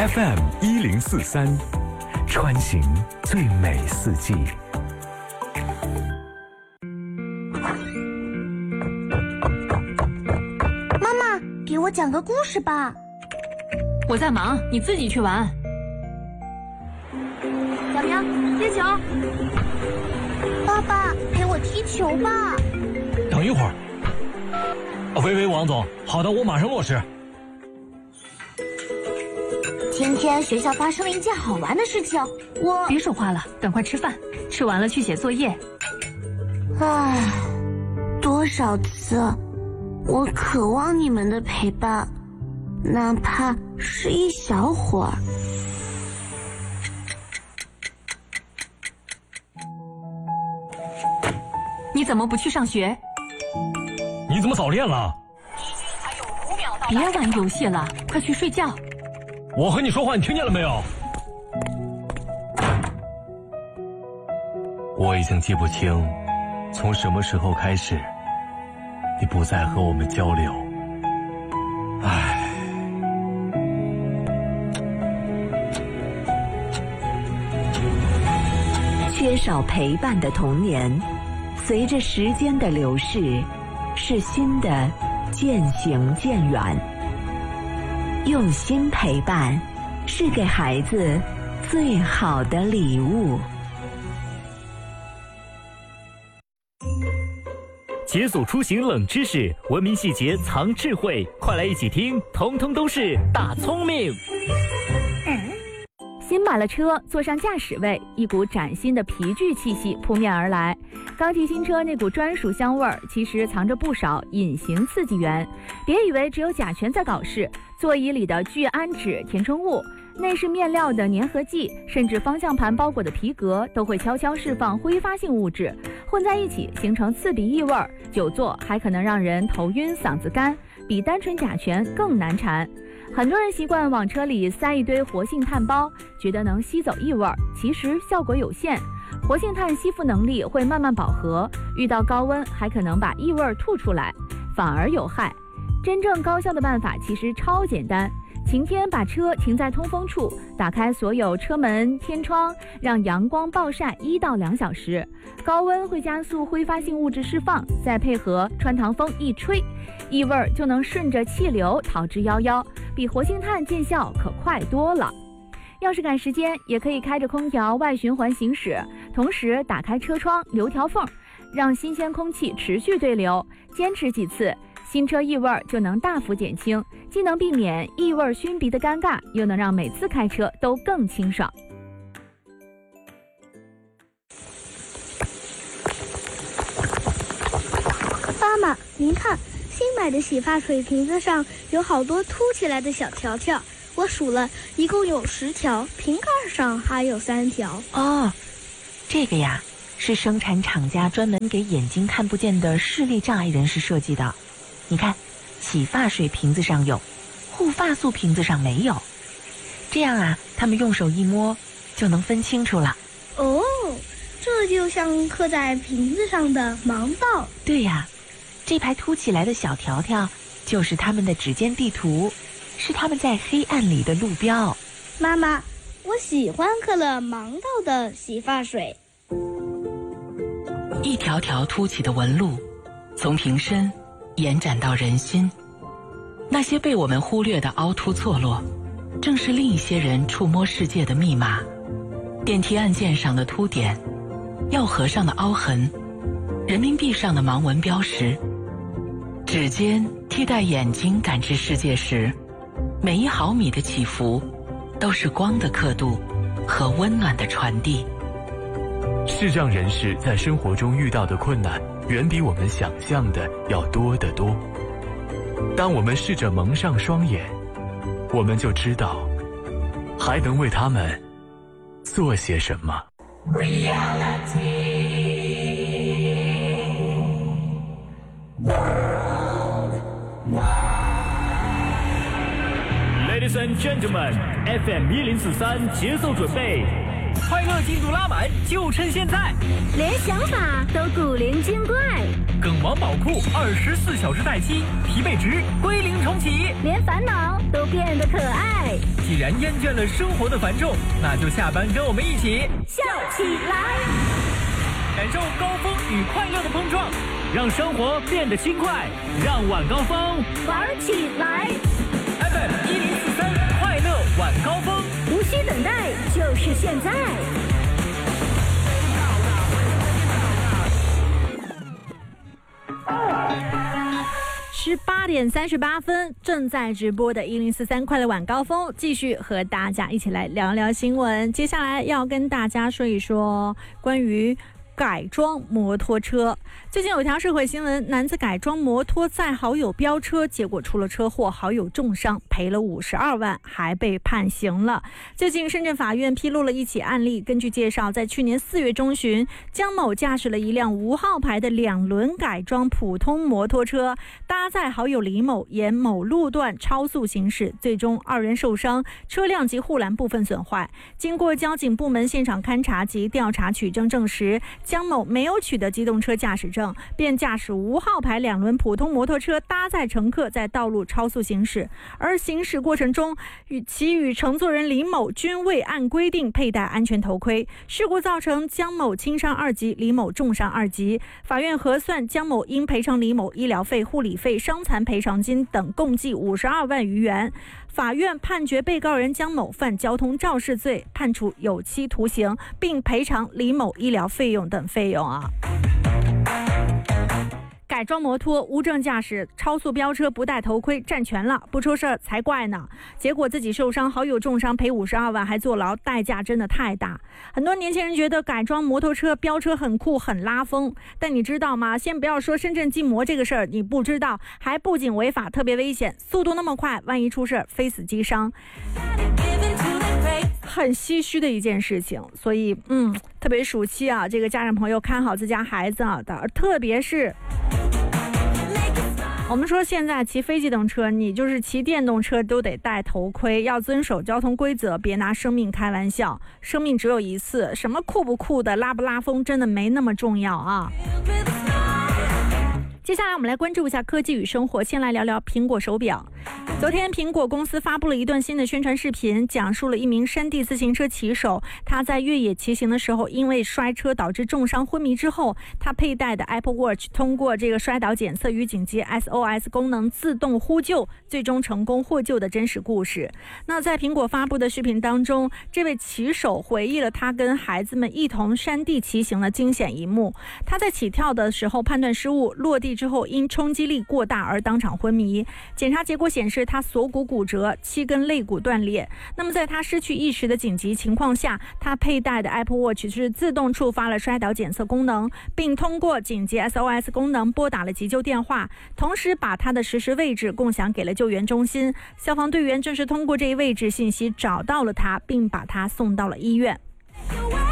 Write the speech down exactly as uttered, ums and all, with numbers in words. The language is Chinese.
F M 一零四三，穿行最美四季。 妈妈，给我讲个故事吧。 我在忙，你自己去玩。 小明，接球。爸爸，陪我踢球吧。 等一会儿。喂喂，王总，好的，我马上落实。 今天学校发生了一件好玩的事情，我别说话了，赶快吃饭，吃完了去写作业。 唉，多少次我渴望你们的陪伴，哪怕是一小会儿。 你怎么不去上学？ 你怎么早恋了？ 别玩游戏了，快去睡觉。 我和你说话，你听见了没有？我已经记不清，从什么时候开始，你不再和我们交流。唉。 缺少陪伴的童年，随着时间的流逝，是新的渐行渐远。用心陪伴，是给孩子最好的礼物。 解锁出行冷知识，文明细节藏智慧，快来一起听，通通都是大聪明。 新买了车，坐上驾驶位，一股崭新的皮具气息扑面而来。刚提新车那股专属香味儿，其实藏着不少隐形刺激源。别以为只有甲醛在搞事，座椅里的聚氨酯填充物、内饰面料的粘合剂，甚至方向盘包裹的皮革，都会悄悄释放挥发性物质，混在一起形成刺鼻异味，久坐还可能让人头晕嗓子干，比单纯甲醛更难缠。很多人习惯往车里塞一堆活性炭包，觉得能吸走异味，其实效果有限。活性炭吸附能力会慢慢饱和，遇到高温还可能把异味吐出来，反而有害。真正高效的办法其实超简单，晴天把车停在通风处，打开所有车门天窗，让阳光暴晒一到两小时，高温会加速挥发性物质释放，再配合穿堂风一吹，异味就能顺着气流逃之夭夭，比活性炭见效可快多了。要是赶时间，也可以开着空调外循环行驶，同时打开车窗留条缝，让新鲜空气持续对流，坚持几次，新车异味就能大幅减轻，既能避免异味熏鼻的尴尬，又能让每次开车都更清爽。 妈妈，您看，新买的洗发水瓶子上有好多凸起来的小条条，我数了，一共有十条，瓶盖上还有三条。 哦，这个呀，是生产厂家专门给眼睛看不见的视力障碍人士设计的。你看，洗发水瓶子上有，护发素瓶子上没有，这样啊，他们用手一摸就能分清楚了。 哦，这就像刻在瓶子上的盲道。 对呀，这排凸起来的小条条就是他们的指尖地图，是他们在黑暗里的路标。 妈妈，我喜欢刻了盲道的洗发水。 一条条凸起的纹路，从瓶身延展到人心，那些被我们忽略的凹凸错落，正是另一些人触摸世界的密码。电梯按键上的凸点，药盒上的凹痕，人民币上的盲文标识，指尖替代眼睛感知世界时，每一毫米的起伏，都是光的刻度和温暖的传递。 视障人士在生活中遇到的困难，远比我们想象的要多得多。当我们试着蒙上双眼，我们就知道还能为他们做些什么。 Ladies and gentlemen, F M 一零四三节奏准备，快乐进度拉满，就趁现在！ 连想法都古灵精怪， 梗王宝库二十四小时待机，疲惫值归零重启， 连烦恼都变得可爱。 既然厌倦了生活的繁重，那就下班跟我们一起笑起来， 感受高峰与快乐的碰撞， 让生活变得轻快，让晚高峰玩起来。 F M 一零四三快乐晚高峰， 无需等待，就是现在。 十八点三十八分，正在直播的一零四三快乐晚高峰，继续和大家一起来聊聊新闻。接下来要跟大家说一说关于改装摩托车。最近有一条社会新闻，男子改装摩托载好友飙车，结果出了车祸，好友重伤，赔了五十二万，还被判刑了。最近深圳法院披露了一起案例，根据介绍，在去年四月中旬，江某驾驶了一辆无号牌的两轮改装普通摩托车，搭载好友李某沿某路段超速行驶，最终二人受伤，车辆及护栏部分损坏。经过交警部门现场勘查及调查取证证实，江某没有取得机动车驾驶证，便驾驶无号牌两轮普通摩托车搭载乘客在道路超速行驶，而行驶过程中与其与乘坐人李某均未按规定佩戴安全头盔，事故造成江某轻伤二级，李某重伤二级。法院核算江某应赔偿李某医疗费、护理费、伤残赔偿金等共计五十二万余元。法院判决被告人江某犯交通肇事罪，判处有期徒刑，并赔偿李某医疗费用等费用啊。改装摩托、无证驾驶、超速飙车、不戴头盔，占全了，不出事儿才怪呢。结果自己受伤，好友重伤，赔五十二万，还坐牢，代价真的太大。很多年轻人觉得改装摩托车、飙车很酷、很拉风，但你知道吗？先不要说深圳禁摩这个事儿，你不知道，还不仅违法，特别危险，速度那么快，万一出事儿，非死即伤。很唏嘘的一件事情，所以嗯，特别暑期啊，这个家长朋友看好自家孩子啊的，特别是我们说现在骑非机动车，你就是骑电动车都得戴头盔，要遵守交通规则，别拿生命开玩笑，生命只有一次，什么酷不酷的、拉不拉风，真的没那么重要啊。接下来我们来关注一下科技与生活，先来聊聊苹果手表。昨天苹果公司发布了一段新的宣传视频，讲述了一名山地自行车骑手，他在越野骑行的时候因为摔车导致重伤昏迷之后，他佩戴的 Apple Watch 通过这个摔倒检测与紧急 S O S 功能自动呼救，最终成功获救的真实故事。那在苹果发布的视频当中，这位骑手回忆了他跟孩子们一同山地骑行的惊险一幕。他在起跳的时候判断失误，落地之后因冲击力过大而当场昏迷。检查结果显示他锁骨骨折，七根肋骨断裂。那么在他失去意识的紧急情况下，他佩戴的 Apple Watch 是自动触发了摔倒检测功能，并通过紧急 S O S 功能拨打了急救电话，同时把他的实时位置共享给了救援中心。消防队员正是通过这一位置信息找到了他，并把他送到了医院。